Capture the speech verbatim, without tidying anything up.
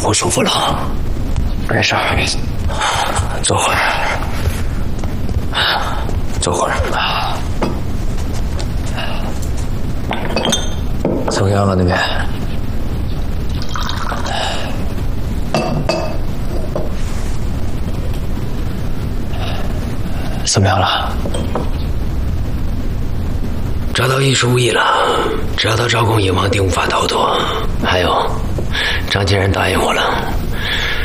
不舒服了？没事儿，坐会儿，坐会儿。怎么样了那边？怎么样了？ 找到易书义了，只要他招供隐王定无法逃脱。还有，张金然答应我了，